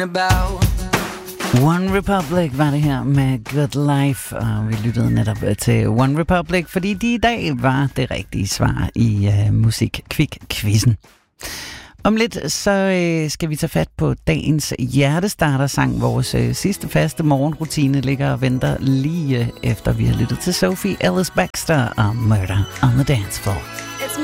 One Republic var det her med Good Life, og vi lyttede netop til One Republic, fordi de i dag var det rigtige svar i Musik-Kvik-quizzen. Om lidt så skal vi tage fat på dagens hjertestartersang. Vores sidste faste morgenrutine ligger og venter lige efter vi har lyttet til Sophie Ellis-Bextor og Murder on the Dance Floor.